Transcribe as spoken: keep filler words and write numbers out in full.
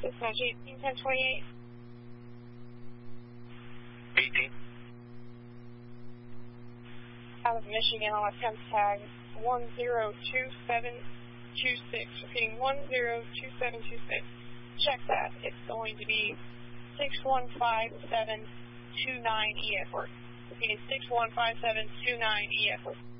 six nine eighteen, ten twenty-eight. eighteen. Out of Michigan on a temp tag one zero two seven two six. Repeating one zero two seven two six. Check that. It's going to be six one five seven two nine E Edward. Repeating six one five seven two nine E Edward.